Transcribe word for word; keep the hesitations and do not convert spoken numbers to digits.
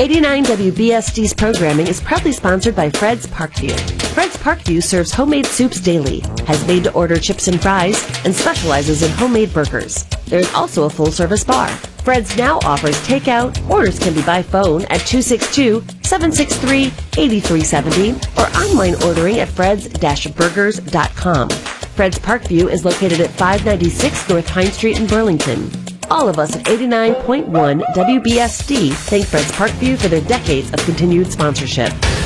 eighty-nine W B S D's programming is proudly sponsored by Fred's Parkview. Fred's Parkview serves homemade soups daily, has made-to-order chips and fries, and specializes in homemade burgers. There is also a full-service bar. Fred's now offers takeout. Orders can be by phone at two six two, seven six three, eight three seven zero or online ordering at freds dash burgers dot com. Fred's Parkview is located at five ninety-six North Pine Street in Burlington. All of us at eighty-nine point one W B S D thank Fred's Parkview for their decades of continued sponsorship.